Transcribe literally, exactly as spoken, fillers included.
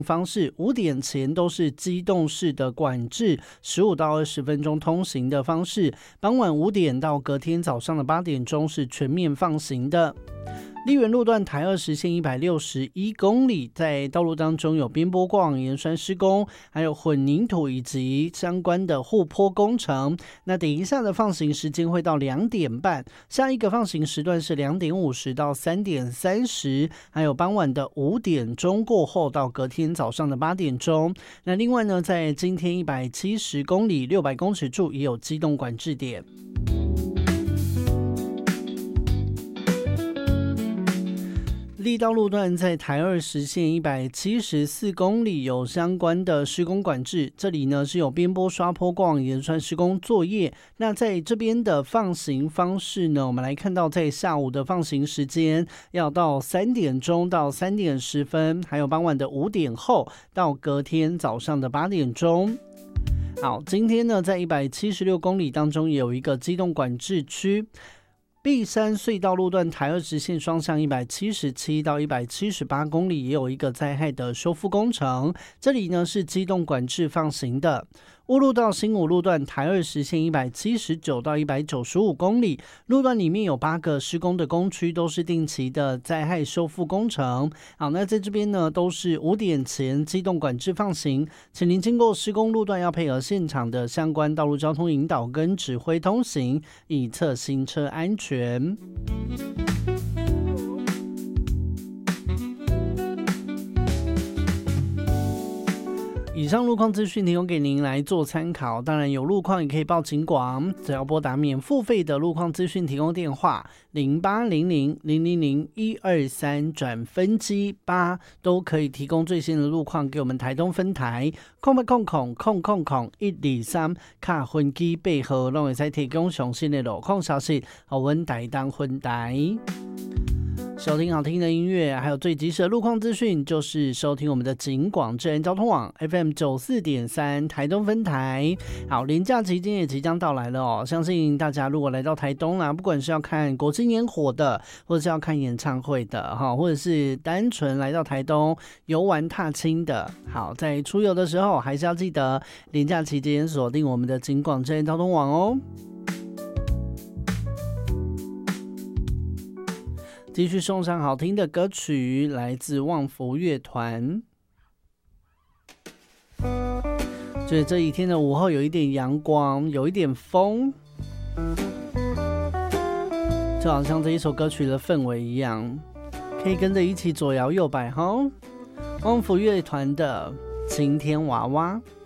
方式，五点前都是机动式的管制，十五到二十分钟通行的方式，傍晚五点到隔天早上的八点钟是全面放行的。丽园路段台二实线一百六十一公里，在道路当中有边坡过往盐酸施工，还有混凝土以及相关的护坡工程。那等一下的放行时间会到两点半，下一个放行时段是两点五十到三点三十，还有傍晚的五点钟过后到隔天早上的八点钟。那另外呢，在今天一百七十公里六百公尺处也有机动管制点。力道路段在台二实线一百七十四公里有相关的施工管制，这里呢是有边坡刷坡过往盐酸施工作业。那在这边的放行方式呢，我们来看到在下午的放行时间要到三点钟到三点十分，还有傍晚的五点后到隔天早上的八点钟。好，今天呢在一百七十六公里当中有一个机动管制区。碧山隧道路段台二直线双向一百七十七到一百七十八公里也有一个灾害的修复工程，这里呢是机动管制放行的。乌路到新武路段台二实线一百七十九到一百九十五公里，路段里面有八个施工的工区，都是定期的灾害修复工程。好，那在这边呢都是五点前机动管制放行，请您经过施工路段要配合现场的相关道路交通引导跟指挥通行，以测行车安全。以上路况资讯提供给您来做参考，当然有路况也可以报警广，只要拨打免付费的路况资讯提供电话零八零零零零零一二三转分机八，都可以提供最新的路况给我们台东分台空八空空空空空一二三卡分机八号，都会使提供详细的路况消息，和我们台东分台。收听好听的音乐，还有最及时的路况资讯，就是收听我们的警广智能交通网 F M 九十四点三 台东分台。好，连假期间也即将到来了哦，相信大家如果来到台东啊，不管是要看国庆烟火的，或者是要看演唱会的，或者是单纯来到台东游玩踏青的，好，在出游的时候还是要记得连假期间锁定我们的警广智能交通网哦。继续送上好听的歌曲，来自旺福乐团。所以这一天的午后有一点阳光，有一点风，就好像这一首歌曲的氛围一样，可以跟着一起左摇右摆哈。旺福乐团的晴天娃娃。